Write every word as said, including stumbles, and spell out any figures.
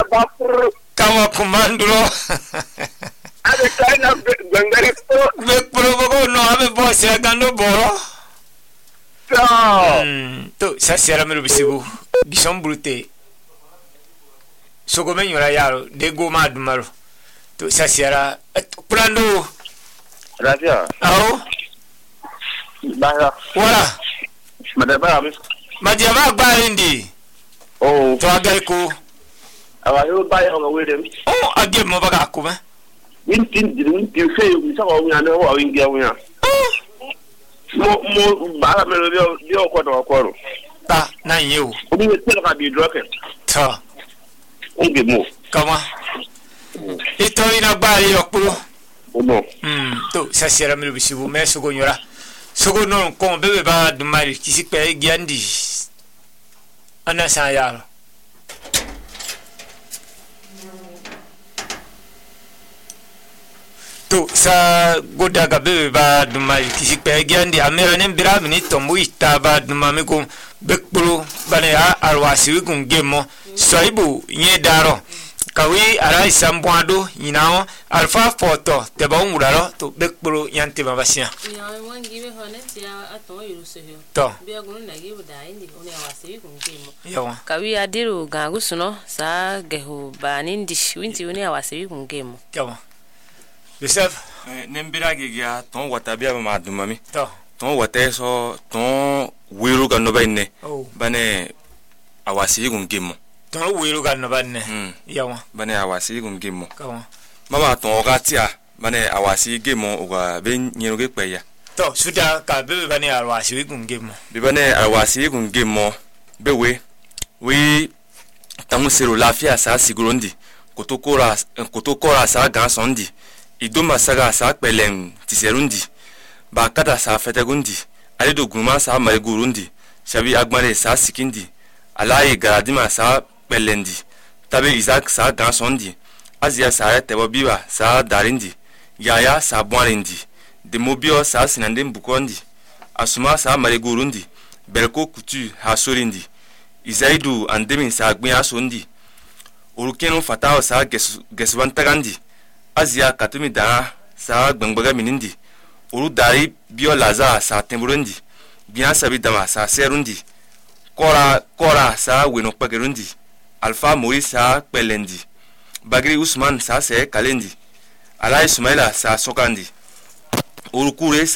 bapur. Kawa kumandro. Abe kaina gangare pro. Be pro bogo no abe boss ya gando boro. So. To sa sera mero bisibu. Gison brute. Sogo menyora yaro de go madumaro. To sa sera prando. Gracias. Aho. Baga. Wala. Madaba amis. Majama gbarindi. Oh. To agal ko. Awa yo baye on wedem. Oh, age mo baga ko ba. Win tin din tin fe yo mi sa ko nya na wa win ge nya. Mo mo ba me lo yo yo ko do ko ro. Ta na yewu. Obi me tell ka bi droke. Ta. Onge mo. Kama. Ito ina gbari okuro. No. Hmm, to sa sera mi bisibu me sogo nyora. Sogo non kon bebe ba dumari kisi pe giandi. Ana sa yaro. To sa godaga bebe ba dumari kisi pe giandi amera nem bira mini tombu ita ba dumami ko bekpro bane a arwasi kun gemo soibu nye daro. Kawi ara isambwado yinawo alfa foto te ba nguraro to bekpro yante babasia ya wangi be hone tia aton yuruse yo to bia gunu na gibu da indi one awase ku ngemo yawa kawi adiru gangusuno sa gehu banindi winti one awase ku ngemo yawa Yosef nembira gigia ton watabia ma dumami to ton wateso ton wiru ga no bane oh bane awasi ku ngemo to wiru ga no banne yawa bane awasi ku ngemo kawa mama ton gatia bane awasi gemo uga be nyero ge peya to suda ka bebe bane arwasi ku ngemo be bane awasi ku ngemo be we we tamu sero lafia sa sigurondi kotokora kotokora sa gansondi idoma saga sa pelen tiserundi ba kada sa fetegundi ale do guma sa malgurundi shabi agmare sa sikindi alaye garadima sa pelendi tabe Isaac sa gansondi azia sa tebo biwa sa darindi yaya sa bwanindi de mobio sa sinande bukondi asuma sa malgurundi belko kutu hasorindi Isaidu andemi sa gbin asondi urukenu fatao sa geswantagandi azia katumi da sa gbangbaga minindi uru dari bio laza sa temburundi bien sabi dama sa serundi kora kora sa weno pagerundi alfa mori sa pelendi bagri usman sa se kalendi ala ismaila sa sokandi uru kure